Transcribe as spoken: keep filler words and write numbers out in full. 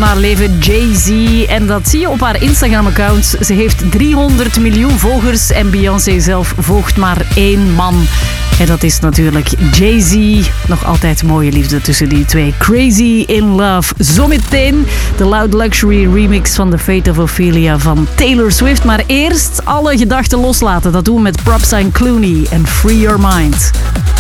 haar leven, Jay-Z. En dat zie je op haar Instagram-account. Ze heeft driehonderd miljoen volgers en Beyoncé zelf volgt maar één man. En dat is natuurlijk Jay-Z. Nog altijd mooie liefde tussen die twee. Crazy in Love. Zometeen de Loud Luxury remix van The Fate of Ophelia van Taylor Swift. Maar eerst alle gedachten loslaten. Dat doen we met Propsyne Clooney en Free Your Mind.